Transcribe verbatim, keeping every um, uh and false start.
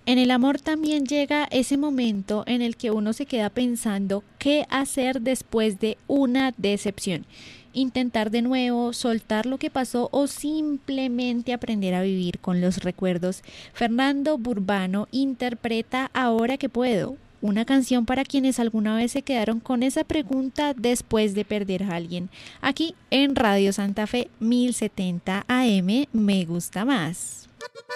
En el amor también llega ese momento en el que uno se queda pensando qué hacer después de una decepción. Intentar de nuevo, soltar lo que pasó o simplemente aprender a vivir con los recuerdos. Fernando Burbano interpreta Ahora que puedo, una canción para quienes alguna vez se quedaron con esa pregunta después de perder a alguien. Aquí en Radio Santa Fe mil setenta A M, me gusta más.